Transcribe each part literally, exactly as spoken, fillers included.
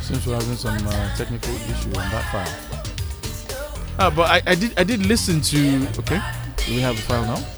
Seems we're having some uh, technical issue on that file. Ah, but I, I did I did listen to. Okay, do we have the file now?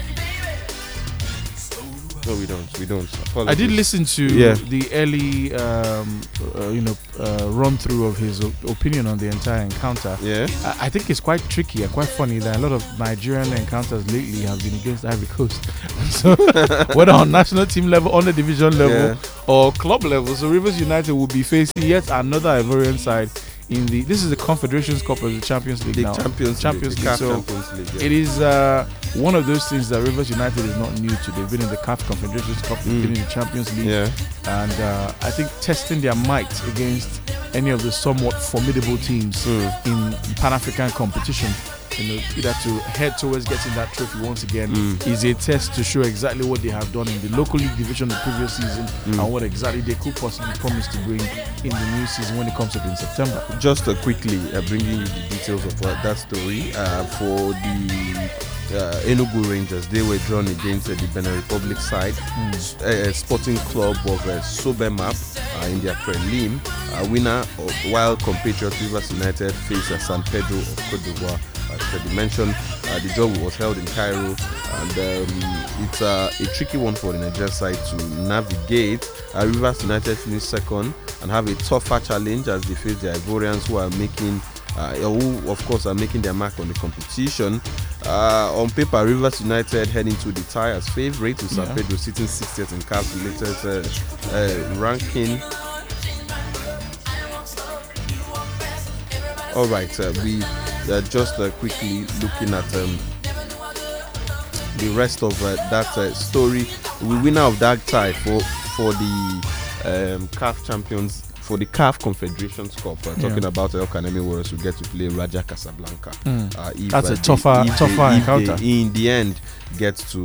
No, we don't. We don't. Apologies. I did listen to yeah. the early, um, uh, you know, uh, run through of his op- opinion on the entire encounter. Yeah. I-, I think it's quite tricky and quite funny that a lot of Nigerian encounters lately have been against Ivory Coast. So whether on national team level, on the division level, yeah. or club level, so Rivers United will be facing yet another Ivorian side. In the this is the Confederations Cup of the Champions League the now. Champions, Champions League. League. So Champions League, yeah. it is uh, one of those things that Rivers United is not new to. They've been in the C A F Confederations Cup, they've mm. been in the Champions League, yeah. and uh, I think testing their might against any of the somewhat formidable teams mm. in Pan-African competition. You know, either to head towards getting that trophy once again mm. is a test to show exactly what they have done in the local league division the previous season mm. and what exactly they could possibly promise to bring in the new season when it comes up in September. Just uh, quickly uh, bringing you the details of uh, that story uh, for the uh, Enugu Rangers. They were drawn against uh, the Benin Republic side, mm. uh, Sporting Club of uh, Sobemap uh, in their prelim. Uh, winner of, while compatriot Rivers United faced uh, San Pedro of Cote d'Ivoire. As you mentioned, uh, the job was held in Cairo, and um, it's uh, a tricky one for the Nigeria side to navigate. Uh, Rivers United finished second and have a tougher challenge as they face the Ivorians, who are making, uh, who of course are making their mark on the competition. Uh, on paper, Rivers United head into the tie as favourite, with San Pedro sitting sixtieth in C A F's latest uh, uh, ranking. All right, uh, we. Uh, just uh, quickly looking at um, the rest of uh, that uh, story. The winner of that tie for for the um, C A F champions, for the C A F Confederations Cup, uh, yeah. talking about El Kanemi Warriors, will get to play Raja Casablanca. Mm. Uh, if, That's uh, a tougher, they, tougher they, encounter. They, in the end, get to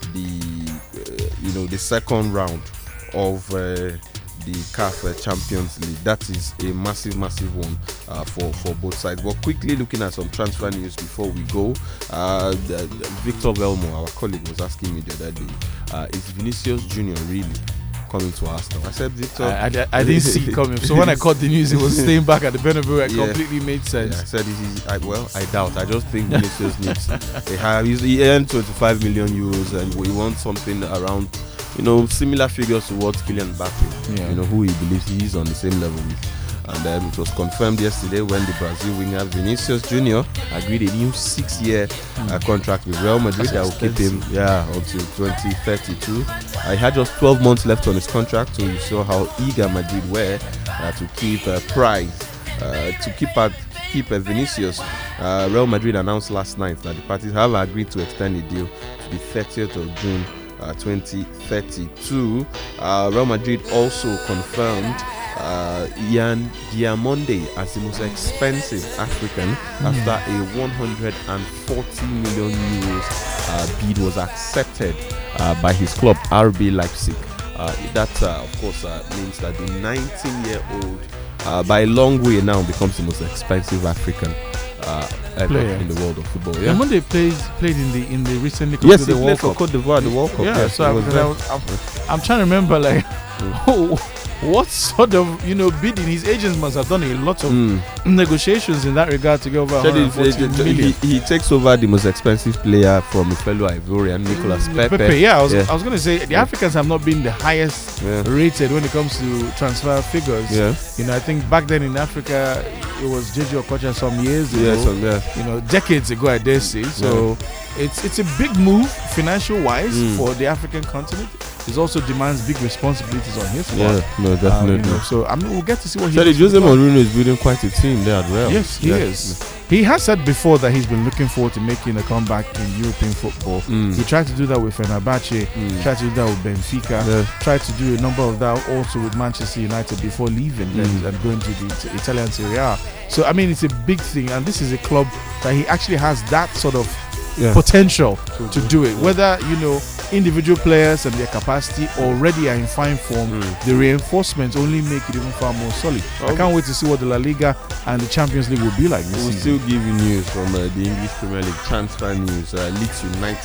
the uh, you know the second round of. Uh, the C A F uh, Champions League. That is a massive, massive one uh, for, for both sides. But quickly looking at some transfer news before we go, uh, the, the Victor Velmo, our colleague, was asking me the other day, uh, is Vinicius Junior really coming to Arsenal? I said, Victor, I, I, I didn't see it coming. So when I caught the news, it was staying back at the Bernabeu. It yeah. completely made sense. Yeah, I said, is, I, well, I doubt. I just think Vinicius needs. They have he earned twenty-five million euros, and we want something around. You know, similar figures to what Kylian Mbappe, yeah. you know, who he believes he is on the same level with. And um, it was confirmed yesterday when the Brazil winger Vinicius Junior agreed a new six-year mm. uh, contract with Real Madrid that will keep him, yeah, until twenty thirty-two. Uh, he had just twelve months left on his contract, so you saw how eager Madrid were uh, to keep uh, Price, uh, to keep at keep uh, Vinicius. Uh, Real Madrid announced last night that the parties have agreed to extend the deal to the thirtieth of June. Uh, twenty thirty-two. Uh, Real Madrid also confirmed uh, Ian Diamonde as the most expensive African mm. after a one hundred forty million euros uh, bid was accepted uh, by his club R B Leipzig. Uh, that, uh, of course, uh, means that the nineteen-year-old, uh, by a long way now, becomes the most expensive African. Uh, ever Player. in the world of football. Yeah. And when they played played in the in the recently yes, the he World played Cup. for Cote d'Ivoire, the World Cup. Yeah, yes, so I, I was, I'm, I'm trying to remember like mm. what sort of you know bidding his agents must have done a lot of mm. negotiations in that regard to get over one hundred forty million. He, he takes over the most expensive player from a fellow Ivorian, Nicolas mm, Pepe. Pepe. Yeah, I was yeah. I was going to say the yeah. Africans have not been the highest yeah. rated when it comes to transfer figures. Yeah. You know, I think back then in Africa it was J J Okocha some years ago. Yeah, some, yeah. You know, decades ago I dare say. So yeah. it's it's a big move financial wise mm. for the African continent. It also demands big responsibilities on his part. Yeah, no, definitely. Um, you know, so I mean, we'll get to see what he. So Jose Mourinho is building quite a team there as well. Yes, he yeah. is. He has said before that he's been looking forward to making a comeback in European football. Mm. He tried to do that with Fenerbahce, mm. tried to do that with Benfica, yeah. tried to do a number of that also with Manchester United before leaving mm. and, and going to the to Italian Serie A. So I mean, it's a big thing, and this is a club that he actually has that sort of yeah. potential to, to do it. Whether you know individual players and their capacity already are in fine form, mm. the reinforcements only make it even far more solid. Oh. I can't wait to see what the La Liga and the Champions League will be like this We'll season. still give you news from uh, the English Premier League transfer news. Uh, Leeds United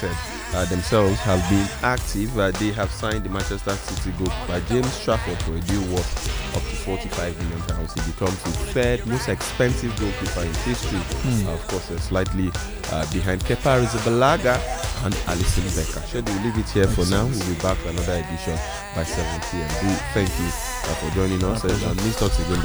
uh, themselves have been active. Uh, they have signed the Manchester City goalkeeper James Trafford for a deal worth up to forty-five million pounds. He becomes the third most expensive goalkeeper in history. Mm. Uh, of course, uh, slightly uh, behind Kepa Arrizabalaga and Alisson Becker. Should we leave it here for now? We'll be back for another edition by seven p m Do thank you uh, for joining us, and uh, meet us again.